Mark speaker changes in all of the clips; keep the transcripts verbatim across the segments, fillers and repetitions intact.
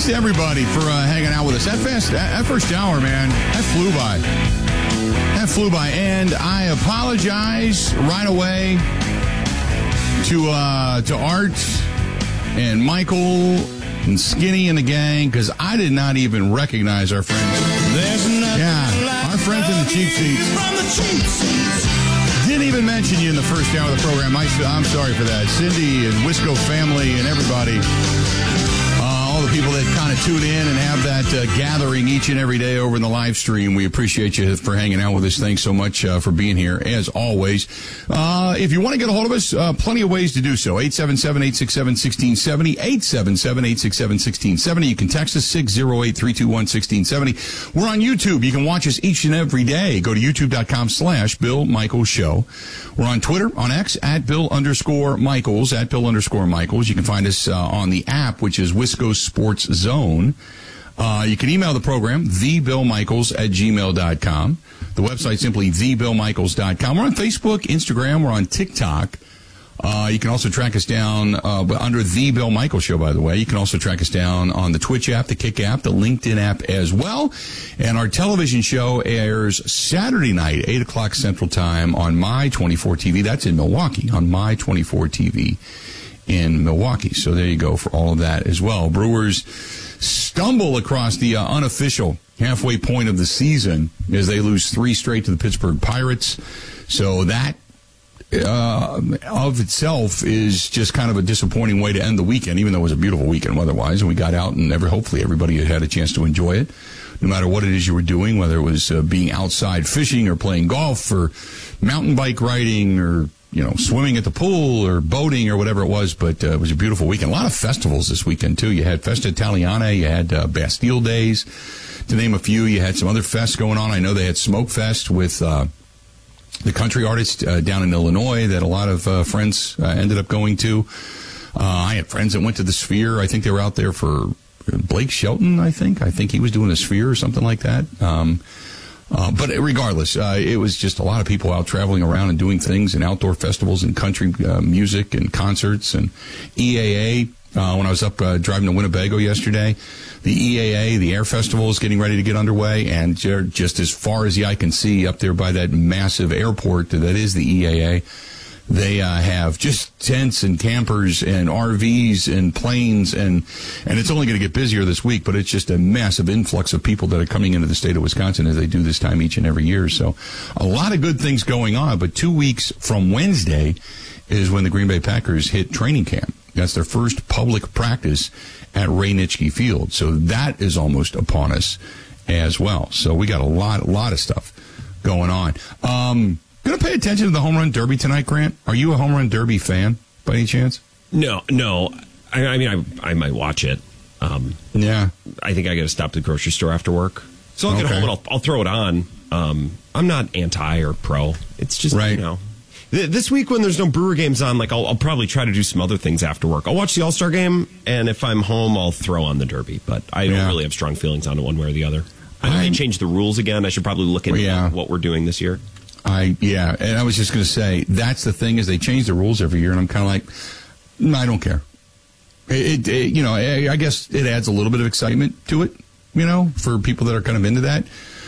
Speaker 1: to everybody for uh, hanging out with us. That, fast, that, that first hour, man, that flew by. That flew by. And I apologize right away to uh, to Art and Michael and Skinny and the gang, because I did not even recognize our friends. Yeah, our friends in the cheap seats. Didn't even mention you in the first hour of the program. I, I'm sorry for that. Cindy and Wisco family and everybody. All the people that kind of tune in and have that uh, gathering each and every day over in the live stream. We appreciate you for hanging out with us. Thanks so much uh, for being here, as always. Uh, if you want to get a hold of us, uh, plenty of ways to do so. eight seven seven, eight six seven, one six seven zero, eight seven seven, eight six seven, one six seven zero. You can text us, six oh eight, three two one, one six seven zero. We're on YouTube. You can watch us each and every day. Go to youtube.com slash Bill Michaels Show. We're on Twitter, on X, at Bill underscore Michaels, at Bill underscore Michaels. You can find us uh, on the app, which is Wisco Sports Zone. Uh, you can email the program, the bill michaels at gmail dot com. The website simply the bill michaels dot com. We're on Facebook, Instagram. We're on TikTok. Uh, you can also track us down uh, under The Bill Michaels Show, by the way. You can also track us down on the Twitch app, the Kick app, the LinkedIn app as well. And our television show airs Saturday night, eight o'clock Central Time on My twenty-four T V. That's in Milwaukee, on My twenty-four T V in Milwaukee. So there you go for all of that as well. Brewers stumble across the uh, unofficial halfway point of the season as they lose three straight to the Pittsburgh Pirates. So that uh, of itself is just kind of a disappointing way to end the weekend, even though it was a beautiful weekend weather-wise, and we got out and every, hopefully everybody had had a chance to enjoy it, no matter what it is you were doing, whether it was uh, being outside fishing or playing golf or mountain bike riding or, you know, swimming at the pool or boating or whatever it was. But uh, it was a beautiful weekend. A lot of festivals this weekend, too. You had Festa Italiana. You had uh, Bastille Days, to name a few. You had some other fests going on. I know they had Smoke Fest with uh, the country artists uh, down in Illinois that a lot of uh, friends uh, ended up going to. Uh, I had friends that went to the Sphere. I think they were out there for Blake Shelton, I think. I think he was doing the Sphere or something like that. Um Uh, but regardless, uh, it was just a lot of people out traveling around and doing things and outdoor festivals and country uh, music and concerts and E A A. Uh, when I was up uh, driving to Winnebago yesterday, the E A A, the Air Festival, is getting ready to get underway, and just as far as the eye can see up there by that massive airport that is the E A A, they uh, have just tents and campers and R Vs and planes, and and it's only going to get busier this week, but it's just a massive influx of people that are coming into the state of Wisconsin as they do this time each and every year. So a lot of good things going on, but two weeks from Wednesday is when the Green Bay Packers hit training camp. That's their first public practice at Ray Nitschke Field. So that is almost upon us as well. So we got a lot, a lot of stuff going on. Um... Going to pay attention to the Home Run Derby tonight, Grant? Are you a Home Run Derby fan, by any chance?
Speaker 2: No, no. I, I mean, I I might watch it. Um,
Speaker 1: yeah.
Speaker 2: I think I got to stop at the grocery store after work. So I'll okay. get home and I'll, I'll throw it on. Um, I'm not anti or pro. It's just, right. you know. Th- this week when there's no Brewer games on, like I'll, I'll probably try to do some other things after work. I'll watch the All-Star game, and if I'm home, I'll throw on the Derby. But I don't yeah. really have strong feelings on it one way or the other. I know they changed the rules again. I should probably look into yeah. what we're doing this year.
Speaker 1: I yeah, and I was just going to say, that's the thing, is they change the rules every year, and I'm kind of like, no, I don't care. It, it you know, I, I guess it adds a little bit of excitement to it, you know, for people that are kind of into that.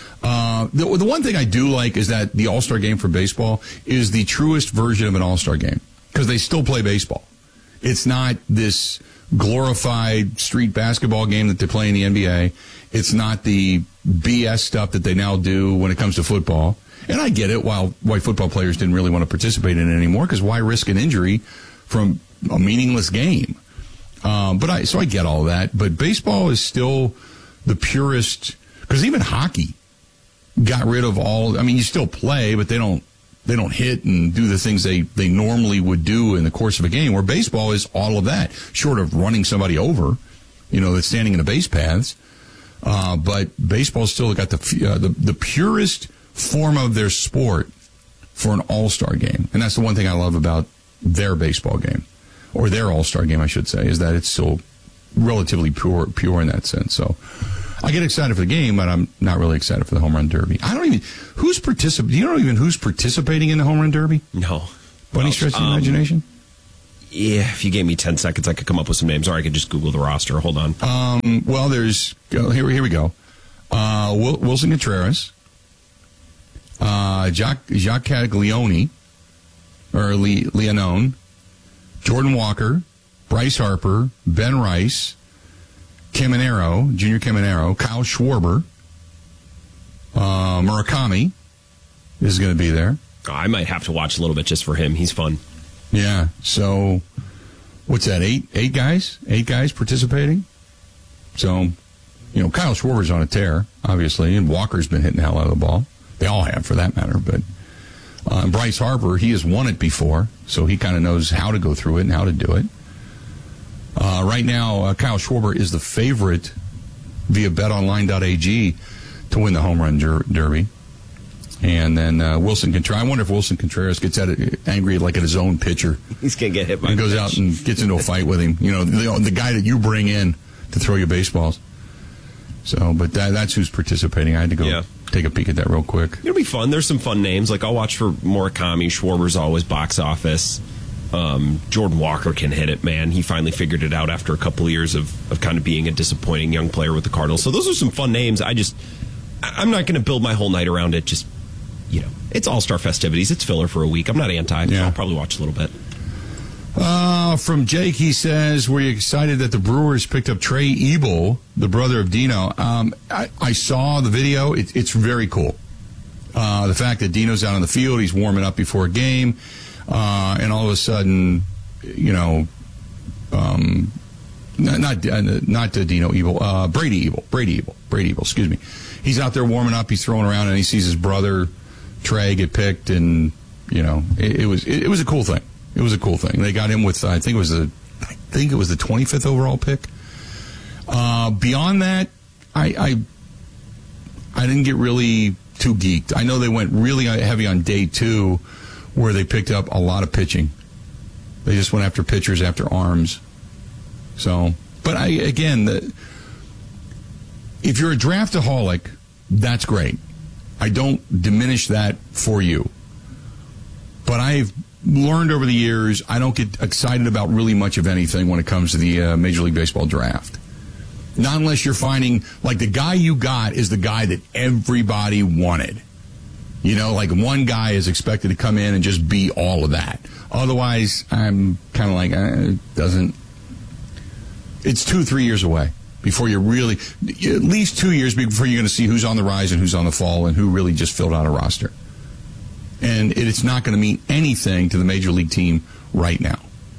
Speaker 1: Uh, the, the one thing I do like is that the All-Star game for baseball is the truest version of an All-Star game, because they still play baseball. It's not this glorified street basketball game that they play in the N B A. It's not the B S stuff that they now do when it comes to football. And I get it, while why football players didn't really want to participate in it anymore, because why risk an injury from a meaningless game? Um, but I so I get all of that. But baseball is still the purest, because even hockey got rid of all. I mean, you still play, but they don't they don't hit and do the things they, they normally would do in the course of a game. Where baseball is all of that, short of running somebody over, you know, that's standing in the base paths. Uh, but baseball's still got the uh, the the purest form of their sport for an all-star game. And that's the one thing I love about their baseball game, or their all-star game, I should say, is that it's so relatively pure pure in that sense. So I get excited for the game, but I'm not really excited for the Home Run Derby. I don't even, who's participating, do you know even who's participating in the Home Run Derby?
Speaker 2: No.
Speaker 1: By any stretch of the imagination?
Speaker 2: Yeah, if you gave me ten seconds, I could come up with some names, or I could just Google the roster. Hold on.
Speaker 1: Um, well, there's here. Here we go. Uh, Wilson Contreras, uh, Jacques, Jacques Caglione, or Le, Leonone, Jordan Walker, Bryce Harper, Ben Rice, Caminero, Junior Caminero, Kyle Schwarber, uh, Murakami is going to be there.
Speaker 2: Oh, I might have to watch a little bit just for him. He's fun.
Speaker 1: Yeah. So, what's that? Eight, eight guys, eight guys participating. So, you know, Kyle Schwarber's on a tear, obviously, and Walker's been hitting the hell out of the ball. They all have, for that matter. But uh, Bryce Harper, he has won it before, so he kind of knows how to go through it and how to do it. Uh, right now, uh, Kyle Schwarber is the favorite via bet online dot a g to win the home run der- derby. And then uh, Wilson Contreras. I wonder if Wilson Contreras gets at it, angry like at his own pitcher.
Speaker 2: He's going to get hit by
Speaker 1: and goes
Speaker 2: pitch.
Speaker 1: out and gets into a fight with him. You know, the, the guy that you bring in to throw your baseballs. So, but that, that's who's participating. I had to go yeah. take a peek at that real quick.
Speaker 2: It'll be fun. There's some fun names. Like, I'll watch for Murakami. Schwarber's always box office. Um, Jordan Walker can hit it, man. He finally figured it out after a couple of years of, of kind of being a disappointing young player with the Cardinals. So those are some fun names. I just, I'm not going to build my whole night around it. Just, you know, it's All-Star festivities. It's filler for a week. I'm not anti. Yeah. I'll probably watch a little bit.
Speaker 1: Uh, from Jake, he says, were you excited that the Brewers picked up Trey Ebel, the brother of Dino? Um, I, I saw the video. It, it's very cool. Uh, the fact that Dino's out on the field, he's warming up before a game, uh, and all of a sudden, you know, um, not not, not to Dino Ebel, uh, Brady Ebel, Brady Ebel, Brady Ebel, excuse me. He's out there warming up, he's throwing around, and he sees his brother, Trey, get picked, and, you know, it, it was it, it was a cool thing. It was a cool thing. They got him with, I think it was the, I think it was the twenty-fifth overall pick. Uh, beyond that, I, I, I didn't get really too geeked. I know they went really heavy on day two, where they picked up a lot of pitching. They just went after pitchers, after arms. So, but I again, the, if you're a draftaholic, that's great. I don't diminish that for you. But I've learned over the years, I don't get excited about really much of anything when it comes to the uh, Major League Baseball draft. Not unless you're finding, like, the guy you got is the guy that everybody wanted. You know, like, one guy is expected to come in and just be all of that. Otherwise, I'm kind of like, eh, it doesn't. It's two, three years away before you're really, at least two years before you're going to see who's on the rise and who's on the fall and who really just filled out a roster. And it's not going to mean anything to the Major League team right now.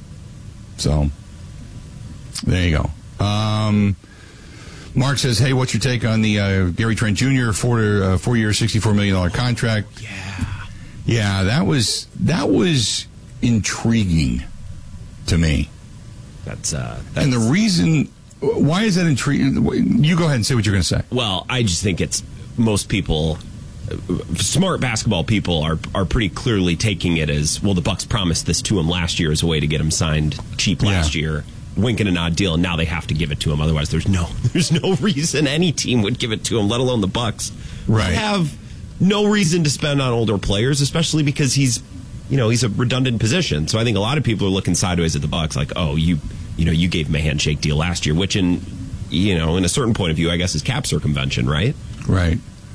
Speaker 1: So, there you go. Um, Mark says, hey, what's your take on the uh, Gary Trent Junior four, uh, four-year, sixty-four million dollars contract?
Speaker 2: Yeah.
Speaker 1: Yeah, that was that was intriguing to me.
Speaker 2: That's, uh, that's
Speaker 1: and the reason, why is that intriguing? You go ahead and say what you're going to say.
Speaker 2: Well, I just think it's most people... Smart basketball people are are pretty clearly taking it as, well, the Bucks promised this to him last year as a way to get him signed cheap last yeah. year, winking an odd deal, and now they have to give it to him. Otherwise, there's no there's no reason any team would give it to him, let alone the Bucks.
Speaker 1: Right.
Speaker 2: They have no reason to spend on older players, especially because he's, you know, he's a redundant position. So I think a lot of people are looking sideways at the Bucks, like, oh, you you know, you gave him a handshake deal last year, which in you know, in a certain point of view, I guess is cap circumvention, right?
Speaker 1: Right.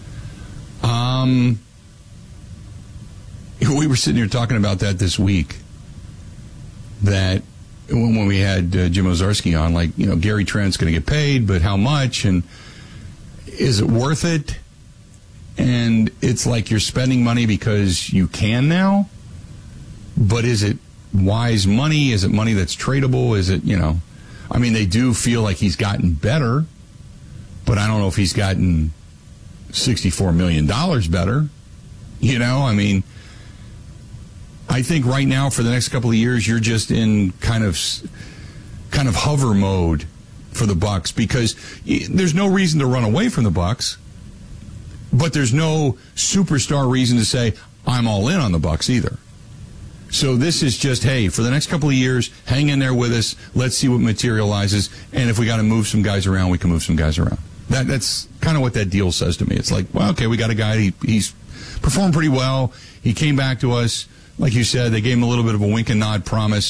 Speaker 1: Um, we were sitting here talking about that this week, that when, when we had uh, Jim Ozarski on, like, you know, Gary Trent's going to get paid, but how much, and is it worth it? And it's like you're spending money because you can now, but is it wise money? Is it money that's tradable? Is it, you know, I mean, they do feel like he's gotten better, but I don't know if he's gotten sixty-four million dollars better. You know, I mean, I think right now for the next couple of years, you're just in kind of kind of hover mode for the Bucks, because there's no reason to run away from the Bucks, but there's no superstar reason to say, I'm all in on the Bucks either. So this is just, hey, for the next couple of years, hang in there with us. Let's see what materializes. And if we got to move some guys around, we can move some guys around. That, that's kind of what that deal says to me. It's like, well, okay, we got a guy, he, he's performed pretty well. He came back to us. Like you said, they gave him a little bit of a wink and nod promise.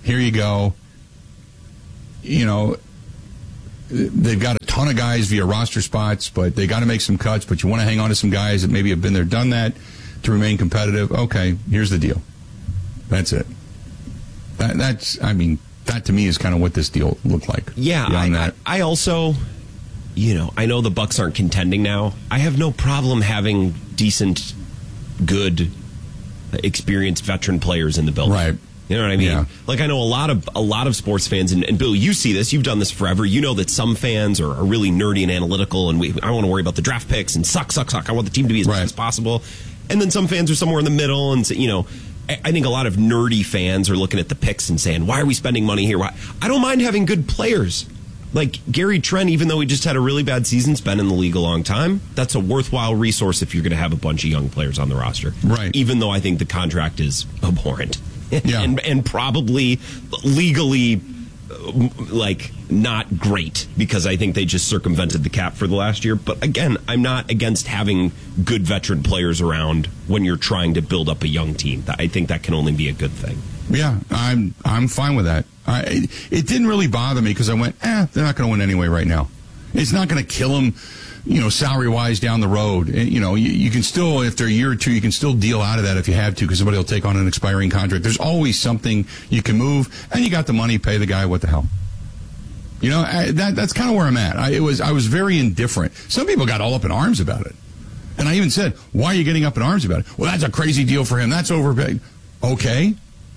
Speaker 1: here you go. You know, they've got a ton of guys via roster spots, but they got to make some cuts. But you want to hang on to some guys that maybe have been there, done that, to remain competitive. Okay, here's the deal. That's it. That, that's, I mean, that to me is kind of what this deal looked like.
Speaker 2: Yeah, I,
Speaker 1: that.
Speaker 2: I also, you know, I know the Bucks aren't contending now. I have no problem having decent, good, experienced veteran players in the building.
Speaker 1: Right.
Speaker 2: You know what I mean?
Speaker 1: Yeah.
Speaker 2: Like, I know a lot of a lot of sports fans, and, and Bill, you see this. You've done this forever. You know that some fans are, are really nerdy and analytical, and we, I don't want to worry about the draft picks and suck, suck, suck. I want the team to be as
Speaker 1: right.
Speaker 2: best as possible. And then some fans are somewhere in the middle, and you know, I, I think a lot of nerdy fans are looking at the picks and saying, "Why are we spending money here?" Why? I don't mind having good players. Like Gary Trent, even though he just had a really bad season, has been in the league a long time. That's a worthwhile resource if you're going to have a bunch of young players on the roster.
Speaker 1: Right.
Speaker 2: Even though I think the contract is abhorrent.
Speaker 1: Yeah.
Speaker 2: and, and probably legally, uh, like, not great, because I think they just circumvented the cap for the last year. But again, I'm not against having good veteran players around when you're trying to build up a young team. I think that can only be a good thing.
Speaker 1: Yeah, I'm I'm fine with that. I, it didn't really bother me because I went, eh, they're not going to win anyway right now. It's not going to kill them, you know, salary-wise down the road. You know, you, you can still, after a year or two, you can still deal out of that if you have to, because somebody will take on an expiring contract. There's always something you can move, and you got the money, pay the guy, what the hell. You know, I, that that's kind of where I'm at. I, it was I was very indifferent. Some people got all up in arms about it. And I even said, why are you getting up in arms about it? Well, that's a crazy deal for him. That's overpaid. Okay.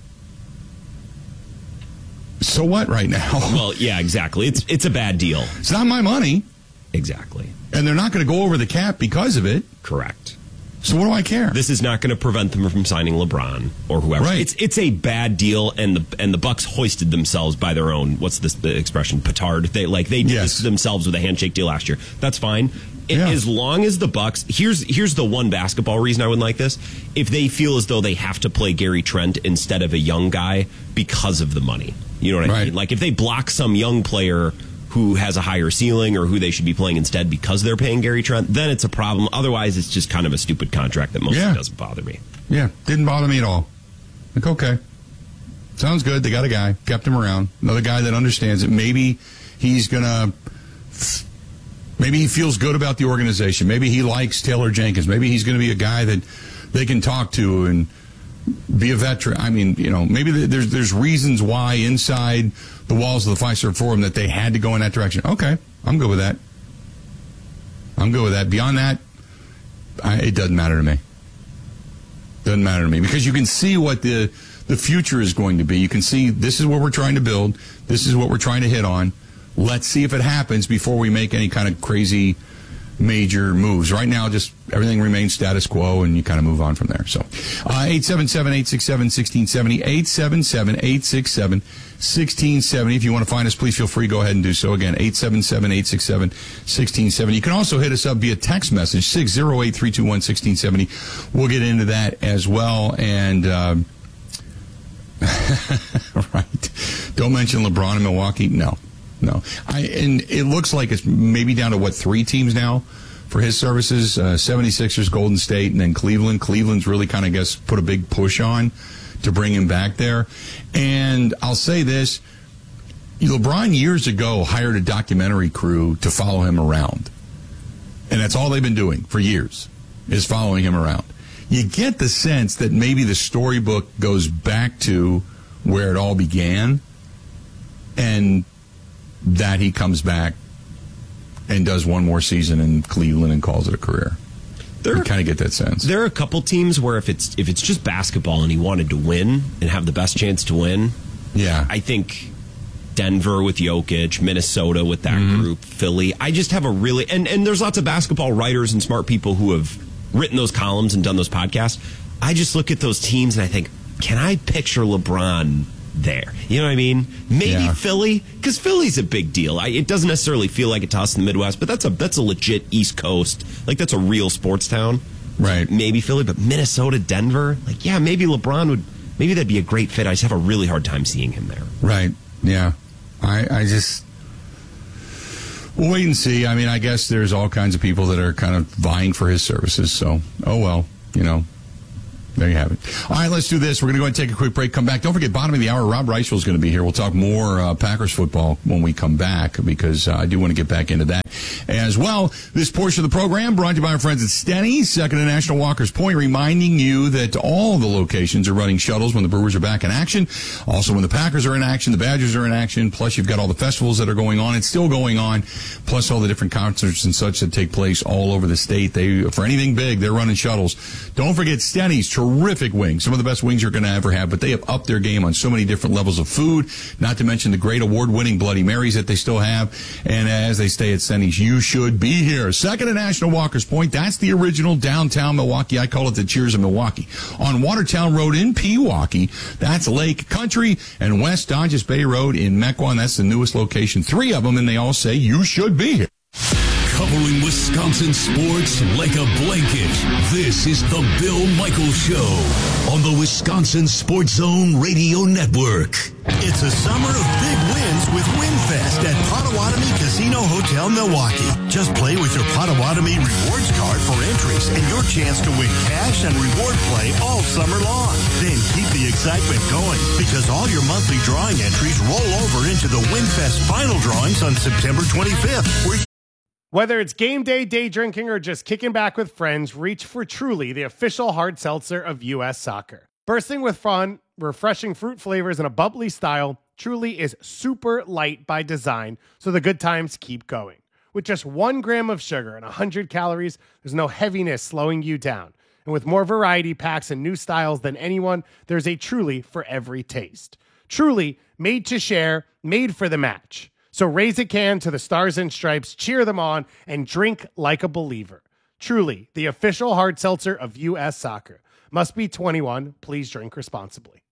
Speaker 1: So what right now?
Speaker 2: Well, yeah, exactly. It's it's a bad deal.
Speaker 1: It's not my money.
Speaker 2: Exactly.
Speaker 1: And they're not going to go over the cap because of it.
Speaker 2: Correct.
Speaker 1: So what do I care?
Speaker 2: This is not going to prevent them from signing LeBron or whoever.
Speaker 1: Right.
Speaker 2: It's it's a bad deal, and the and the Bucks hoisted themselves by their own. What's this the expression? Petard. They like they did
Speaker 1: yes.
Speaker 2: this to themselves with a handshake deal last year. That's fine.
Speaker 1: Yeah.
Speaker 2: As long as the Bucks, here's here's the one basketball reason I would like this. If they feel as though they have to play Gary Trent instead of a young guy because of the money, you know what I
Speaker 1: right.
Speaker 2: mean? Like if they block some young player who has a higher ceiling or who they should be playing instead because they're paying Gary Trent, then it's a problem. Otherwise, it's just kind of a stupid contract that mostly
Speaker 1: yeah.
Speaker 2: doesn't bother me.
Speaker 1: Yeah, didn't bother me at all. Like, okay, sounds good. They got a guy, kept him around. Another guy that understands it. Maybe he's going to... Maybe he feels good about the organization. Maybe he likes Taylor Jenkins. Maybe he's going to be a guy that they can talk to and be a veteran. I mean, you know, maybe there's there's reasons why inside the walls of the Fiserv Forum that they had to go in that direction. Okay, I'm good with that. I'm good with that. Beyond that, I, it doesn't matter to me. Doesn't matter to me because you can see what the the future is going to be. You can see this is what we're trying to build. This is what we're trying to hit on. Let's see if it happens before we make any kind of crazy major moves. Right now, just everything remains status quo, and you kind of move on from there. So, uh, eight seven seven, eight six seven, one six seven zero, eight seven seven, eight six seven, one six seven zero. If you want to find us, please feel free to go ahead and do so. Again, eight seven seven, eight six seven, one six seven zero. You can also hit us up via text message, six zero eight, three two one, one six seven zero. We'll get into that as well. And, uh, right. Don't mention LeBron in Milwaukee. No. No, I and it looks like it's maybe down to, what, three teams now for his services, uh, seventy-sixers, Golden State, and then Cleveland. Cleveland's really kind of, I guess, put a big push on to bring him back there. And I'll say this, LeBron years ago hired a documentary crew to follow him around. And that's all they've been doing for years, is following him around. You get the sense that maybe the storybook goes back to where it all began, and that he comes back and does one more season in Cleveland and calls it a career. There, you kind of get that sense.
Speaker 2: There are a couple teams where if it's if it's just basketball and he wanted to win and have the best chance to win,
Speaker 1: yeah,
Speaker 2: I think Denver with Jokic, Minnesota with that
Speaker 1: mm-hmm.
Speaker 2: group, Philly. I just have a really and and there's lots of basketball writers and smart people who have written those columns and done those podcasts. I just look at those teams and I think, can I picture LeBron there? You know what I mean? Maybe
Speaker 1: yeah.
Speaker 2: Philly, because Philly's a big deal. I, it doesn't necessarily feel like it to us in the Midwest, but that's a that's a legit East Coast. Like, that's a real sports town.
Speaker 1: Right.
Speaker 2: So maybe Philly, but Minnesota, Denver, like, yeah, maybe LeBron would, maybe that'd be a great fit. I just have a really hard time seeing him there.
Speaker 1: Right. Yeah. I, I just, we'll wait and see. I mean, I guess there's all kinds of people that are kind of vying for his services, so, oh well, you know. There you have it. All right, let's do this. We're going to go and take a quick break, come back. Don't forget, bottom of the hour, Rob Reichel is going to be here. We'll talk more uh, Packers football when we come back, because uh, I do want to get back into that as well. This portion of the program brought to you by our friends at Stenny's, Second and National Walker's Point, reminding you that all the locations are running shuttles when the Brewers are back in action. Also, when the Packers are in action, the Badgers are in action, plus you've got all the festivals that are going on. It's still going on, plus all the different concerts and such that take place all over the state. They, for anything big, they're running shuttles. Don't forget Stenny's, terrific wings. Some of the best wings you're going to ever have, but they have upped their game on so many different levels of food, not to mention the great award-winning Bloody Marys that they still have. And as they stay at Stenny's, you should be here. Second and National Walker's Point, that's the original downtown Milwaukee. I call it the Cheers of Milwaukee. On Watertown Road in Pewaukee, that's Lake Country, and West Dodges Bay Road in Mequon. That's the newest location. Three of them, and they all say you should be here.
Speaker 3: Covering Wisconsin sports like a blanket, this is the Bill Michaels Show on the Wisconsin Sports Zone Radio Network.
Speaker 4: It's a summer of big wins with WinFest at Potawatomi Casino Hotel Milwaukee. Just play with your Potawatomi rewards card for entries and your chance to win cash and reward play all summer long. Then keep the excitement going, because all your monthly drawing entries roll over into the WinFest final drawings on September twenty-fifth. Where
Speaker 5: Whether it's game day, day drinking, or just kicking back with friends, reach for Truly, the official hard seltzer of U S Soccer. Bursting with fun, refreshing fruit flavors, and a bubbly style, Truly is super light by design, so the good times keep going. With just one gram of sugar and one hundred calories, there's no heaviness slowing you down. And with more variety packs and new styles than anyone, there's a Truly for every taste. Truly, made to share, made for the match. So raise a can to the Stars and Stripes, cheer them on, and drink like a believer. Truly, the official hard seltzer of U S Soccer. Must be twenty-one. Please drink responsibly.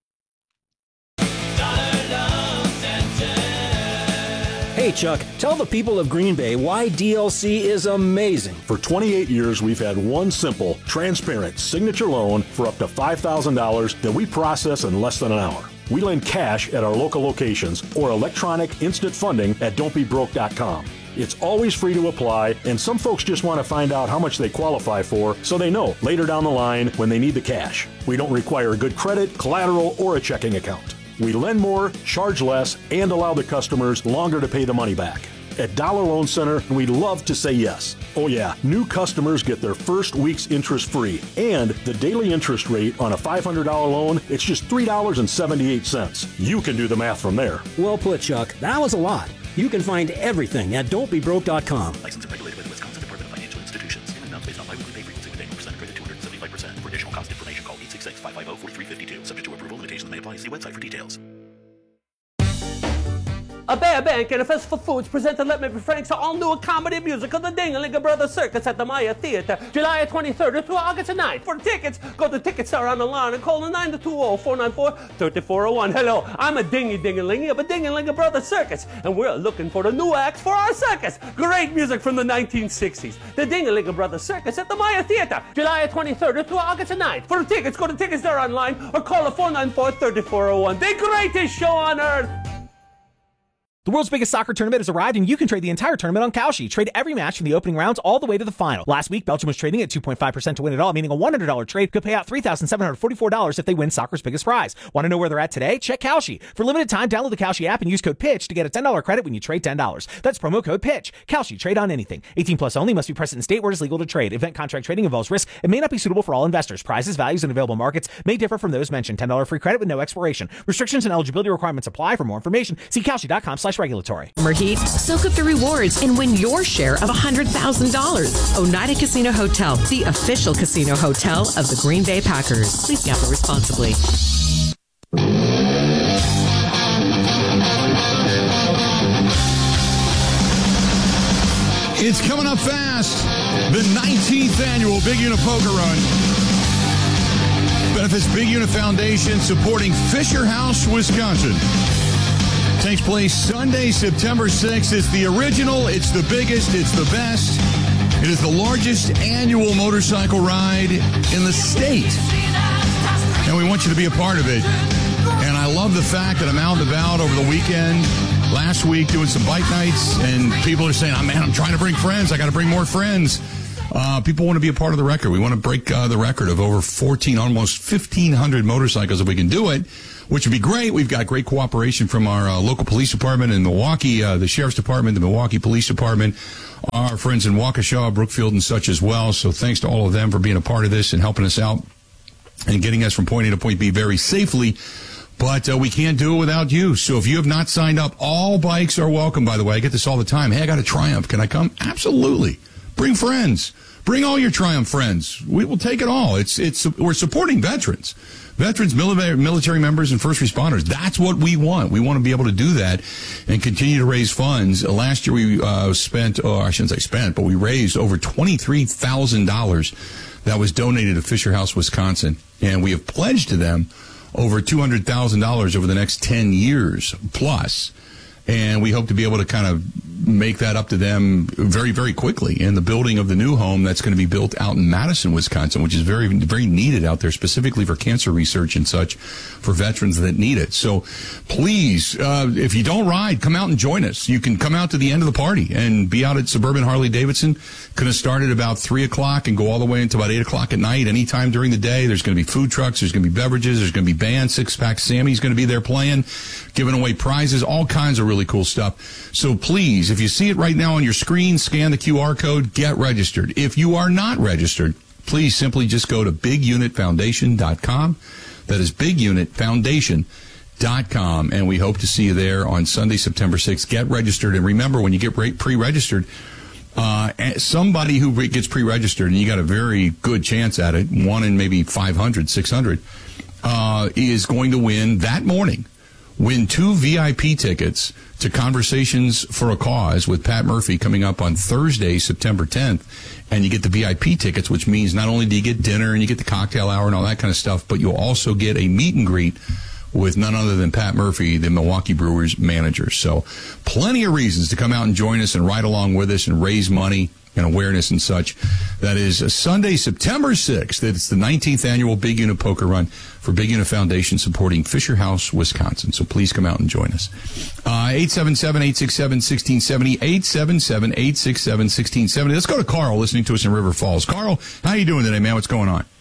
Speaker 6: Hey, Chuck, tell the people of Green Bay why D L C is amazing.
Speaker 7: For twenty-eight years, we've had one simple, transparent signature loan for up to five thousand dollars that we process in less than an hour. We lend cash at our local locations or electronic instant funding at don't be broke dot com. It's always free to apply, and some folks just want to find out how much they qualify for so they know later down the line when they need the cash. We don't require good credit, collateral, or a checking account. We lend more, charge less, and allow the customers longer to pay the money back. At Dollar Loan Center, we love to say yes. Oh yeah, new customers get their first week's interest free. And the daily interest rate on a five hundred dollars loan, it's just three dollars and seventy-eight cents. You can do the math from there.
Speaker 6: Well put, Chuck. That was a lot. You can find everything at don't be broke dot com.
Speaker 8: Licensed and regulated by the Wisconsin Department of Financial Institutions. In amounts based on biweekly pay frequency with annual percent credit two hundred seventy-five percent. For additional cost information, call eight six six, five five zero, four three five two. Subject to approval, limitations may apply. See website for details.
Speaker 9: A Bear Bank and a Festival Foods presented Let Me Be Frank's all-new comedy musical, The Ding-a-Ling Brothers Circus at the Maya Theater, July twenty-third through August ninth. For tickets, go to Ticketstar on the line and call the nine two zero, four nine four, three four zero one. Hello, I'm a dingy-ding-a-ling of a Ding-a-Ling Brothers Circus, and we're looking for the new acts for our circus. Great music from the nineteen sixties. The Ding-a-Ling Brothers Circus at the Maya Theater, July twenty-third through August ninth. For tickets, go to Ticketstar online or call the four nine four, three four zero one. The greatest show on earth.
Speaker 10: The world's biggest soccer tournament has arrived, and you can trade the entire tournament on Kalshi. Trade every match from the opening rounds all the way to the final. Last week, Belgium was trading at two point five percent to win it all, meaning a one hundred dollars trade could pay out three thousand seven hundred forty-four dollars if they win soccer's biggest prize. Want to know where they're at today? Check Kalshi. For limited time, download the Kalshi app and use code PITCH to get a ten dollars credit when you trade ten dollars. That's promo code PITCH. Kalshi. Trade on anything. eighteen plus only. Must be present in state where it is legal to trade. Event contract trading involves risk and may not be suitable for all investors. Prizes, values, and available markets may differ from those mentioned. ten dollars free credit with no expiration. Restrictions and eligibility requirements apply. For more information, see Kalshi.com slash regulatory.
Speaker 11: Heat, soak up the rewards and win your share of one hundred thousand dollars. Oneida Casino Hotel, the official casino hotel of the Green Bay Packers. Please gamble responsibly.
Speaker 1: It's coming up fast. The nineteenth annual Big Unit Poker Run benefits Big Unit Foundation supporting Fisher House, Wisconsin. Takes place Sunday, September sixth. It's the original, it's the biggest, it's the best. It is the largest annual motorcycle ride in the state. And we want you to be a part of it. And I love the fact that I'm out and about over the weekend, last week, doing some bike nights, and people are saying, oh, man, I'm trying to bring friends. I got to bring more friends. Uh, people want to be a part of the record. We want to break uh, the record of over fourteen, almost fifteen hundred motorcycles if we can do it, which would be great. We've got great cooperation from our uh, local police department in Milwaukee, uh, the Sheriff's Department, the Milwaukee Police Department, our friends in Waukesha, Brookfield, and such as well. So thanks to all of them for being a part of this and helping us out and getting us from point A to point B very safely. But uh, we can't do it without you. So if you have not signed up, all bikes are welcome, by the way. I get this all the time. Hey, I got a Triumph. Can I come? Absolutely. Bring friends. Bring all your Triumph friends. We will take it all. It's it's we're supporting veterans. Veterans, military, military members, and first responders. That's what we want. We want to be able to do that and continue to raise funds. Uh, last year we uh, spent, or I shouldn't say spent, but we raised over twenty-three thousand dollars that was donated to Fisher House, Wisconsin. And we have pledged to them over two hundred thousand dollars over the next ten years plus. And we hope to be able to kind of make that up to them very, very quickly in the building of the new home that's going to be built out in Madison, Wisconsin, which is very, very needed out there, specifically for cancer research and such for veterans that need it. So please, uh, if you don't ride, come out and join us. You can come out to the end of the party and be out at Suburban Harley-Davidson. Going to start at about three o'clock and go all the way until about eight o'clock at night. Anytime during the day, there's going to be food trucks, there's going to be beverages, there's going to be bands, Six-Pack Sammy's going to be there playing, giving away prizes, all kinds of really cool stuff. So please, if you see it right now on your screen, scan the Q R code, get registered. If you are not registered, please simply just go to big unit foundation dot com. That is big unit foundation dot com, and we hope to see you there on Sunday, September sixth. Get registered, and remember, when you get pre-registered, uh, somebody who gets pre-registered, and you got a very good chance at it, one in maybe five hundred, six hundred, uh, is going to win that morning. Win two V I P tickets to Conversations for a Cause with Pat Murphy coming up on Thursday, September tenth. And you get the V I P tickets, which means not only do you get dinner and you get the cocktail hour and all that kind of stuff, but you'll also get a meet and greet with none other than Pat Murphy, the Milwaukee Brewers manager. So plenty of reasons to come out and join us and ride along with us and raise money and awareness and such. That is Sunday, September sixth. It's the nineteenth annual Big Unit Poker Run for Big Unit Foundation supporting Fisher House, Wisconsin. So please come out and join us. Uh, eight seven seven, eight six seven, one six seven zero, eight seven seven, eight six seven, one six seven zero. Let's go to Carl listening to us in River Falls. Carl, how you doing today, man? What's going on?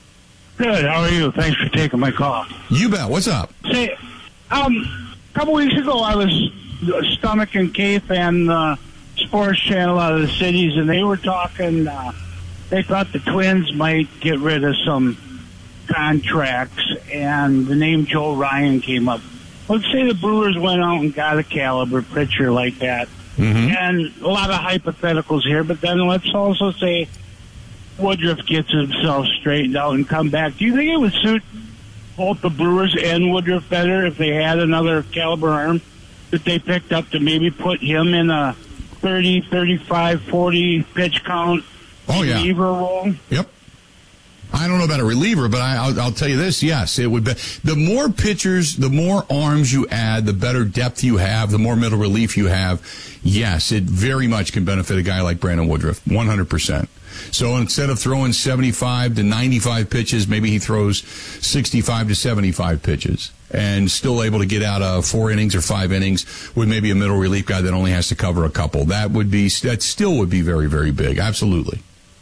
Speaker 12: Good. How are you? Thanks for taking my call.
Speaker 1: You bet. What's up?
Speaker 12: Say, um, a couple weeks ago I was stomaching Keith and uh, Sports Channel out of the cities, and they were talking, uh, they thought the Twins might get rid of some contracts, and the name Joe Ryan came up. Let's say the Brewers went out and got a caliber pitcher like that. Mm-hmm. And a lot of hypotheticals here, but then let's also say Woodruff gets himself straightened out and come back. Do you think it would suit both the Brewers and Woodruff better if they had another caliber arm that they picked up to maybe put him in a thirty, thirty-five, forty pitch count
Speaker 1: oh, yeah.
Speaker 12: reliever role?
Speaker 1: Yep. I don't know about a reliever, but I, I'll, I'll tell you this, yes, it would be. The more pitchers, the more arms you add, the better depth you have, the more middle relief you have. Yes, it very much can benefit a guy like Brandon Woodruff, one hundred percent. So instead of throwing seventy-five to ninety-five pitches, maybe he throws sixty-five to seventy-five pitches and still able to get out of four innings or five innings with maybe a middle relief guy that only has to cover a couple. That would be, that still would be very, very big. Absolutely.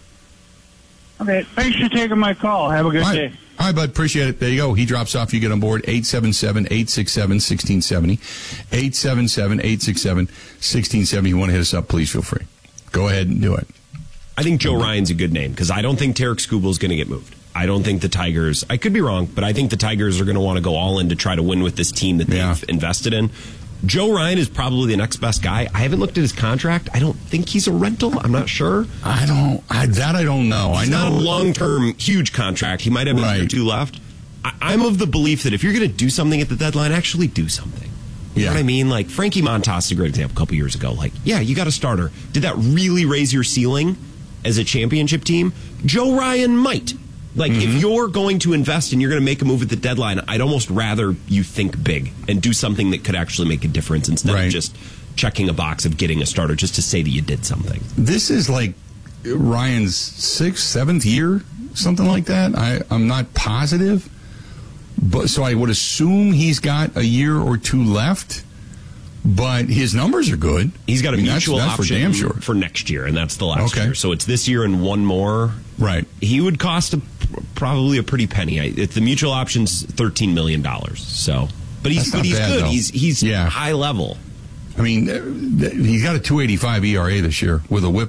Speaker 12: Okay, thanks for taking my call. Have a good
Speaker 1: All right.
Speaker 12: day.
Speaker 1: All right, bud. Appreciate it. There you go. He drops off. You get on board. eight seven seven, eight six seven, one six seven zero. eight seven seven, eight six seven, one six seven zero. You want to hit us up, please feel free. Go ahead and do it.
Speaker 2: I think Joe Ryan's a good name because I don't think Tarek Skubal is going to get moved. I don't think the Tigers, I could be wrong, but I think the Tigers are going to want to go all in to try to win with this team that they've yeah. invested in. Joe Ryan is probably the next best guy. I haven't looked at his contract. I don't think he's a rental. I'm not sure.
Speaker 1: I don't. I, that I don't know.
Speaker 2: He's
Speaker 1: I know
Speaker 2: not a long-term, huge contract. He might have a
Speaker 1: right.
Speaker 2: year or two left. I, I'm of the belief that if you're going to do something at the deadline, actually do something. You yeah. know what I mean? Like Frankie Montas is a great example a couple years ago. Like, yeah, you got a starter. Did that really raise your ceiling as a championship team? Joe Ryan might. Like, mm-hmm. if you're going to invest and you're going to make a move at the deadline, I'd almost rather you think big and do something that could actually make a difference instead right. of just checking a box of getting a starter just to say that you did something.
Speaker 1: This is like Ryan's sixth, seventh year, something like that. I, I'm not positive, but so I would assume he's got a year or two left. but his numbers are good.
Speaker 2: He's got a
Speaker 1: I mean,
Speaker 2: mutual
Speaker 1: that's, that's
Speaker 2: option
Speaker 1: for, damn sure.
Speaker 2: for next year, and that's the last
Speaker 1: Okay.
Speaker 2: year. So it's this year and one more.
Speaker 1: Right.
Speaker 2: He would cost a, probably a pretty penny. I, if the mutual option's thirteen million dollars. So, but he's
Speaker 1: That's not
Speaker 2: but he's
Speaker 1: bad,
Speaker 2: good.
Speaker 1: though.
Speaker 2: He's he's
Speaker 1: Yeah.
Speaker 2: high level.
Speaker 1: I mean, uh, he's got a two eighty-five E R A this year with a whip